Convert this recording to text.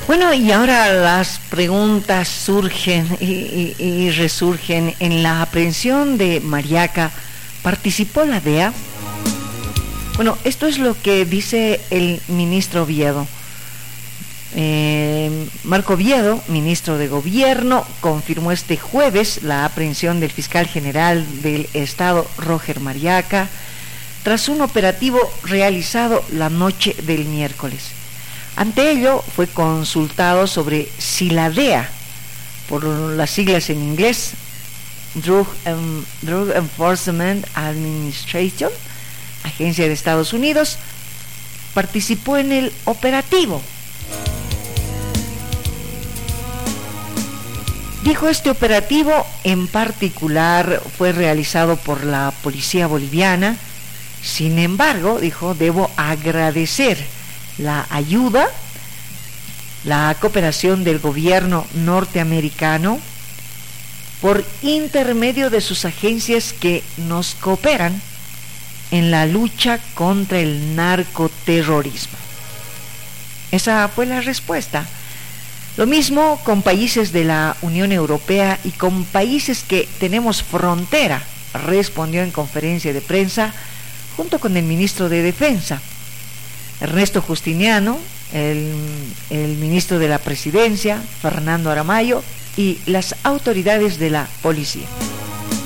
Bueno, y ahora las preguntas surgen y resurgen. En la aprehensión de Mariaca, ¿participó la DEA? Bueno, esto es lo que dice el ministro Oviedo. Marco Oviedo, ministro de Gobierno, confirmó este jueves la aprehensión del fiscal general del Estado, Roger Mariaca, tras un operativo realizado la noche del miércoles. Ante ello, fue consultado sobre si la DEA, por las siglas en inglés, Drug Enforcement Administration, agencia de Estados Unidos, participó en el operativo. Dijo, este operativo en particular fue realizado por la policía boliviana. Sin embargo, dijo, debo agradecer la ayuda, la cooperación del gobierno norteamericano por intermedio de sus agencias que nos cooperan en la lucha contra el narcoterrorismo. Esa fue la respuesta. Lo mismo con países de la Unión Europea y con países que tenemos frontera, respondió en conferencia de prensa junto con el ministro de Defensa, Ernesto Justiniano, el ministro de la Presidencia, Fernando Aramayo, y las autoridades de la policía.